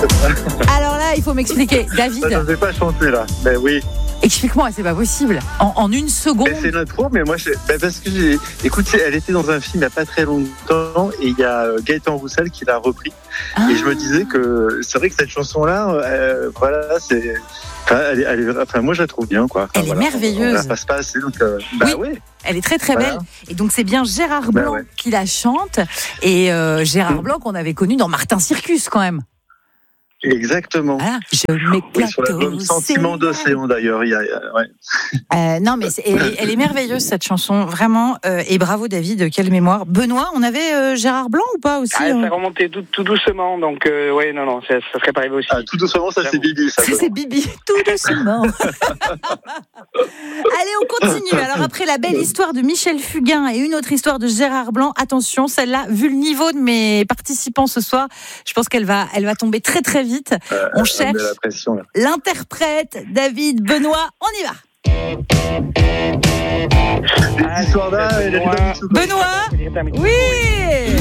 Alors là, il faut m'expliquer. David. Ça ne fait pas chanter là. Ben oui. Explique-moi, c'est pas possible. En une seconde. C'est l'intro, mais moi, parce que écoute, elle était dans un film il n'y a pas très longtemps et il y a Gaëtan Roussel qui l'a repris. Et je me disais que c'est vrai que cette chanson-là, voilà, c'est. Enfin, moi, je la trouve bien, quoi. Enfin, elle est merveilleuse. On la passe pas assez, donc. Oui. Elle est très très belle. Et donc c'est bien Gérard Blanc qui la chante. Et Gérard Blanc qu'on avait connu dans Martin Circus quand même. Exactement. Ah, je m'éclate sur l'album Sentiment d'océan d'ailleurs. Non mais elle est merveilleuse cette chanson, vraiment. Et bravo David, quelle mémoire. Benoît, on avait Gérard Blanc ou pas aussi Ça remontait tout doucement, donc non, ça serait pas arrivé aussi. Tout doucement, ça c'est Bibi. Ça c'est Bibi, tout doucement. Allez, on continue. Alors après la belle histoire de Michel Fugain et une autre histoire de Gérard Blanc, attention, celle-là, vu le niveau de mes participants ce soir, je pense qu'elle va tomber très très vite. On cherche l'interprète. David, Benoît, on y va. Benoît. Oui.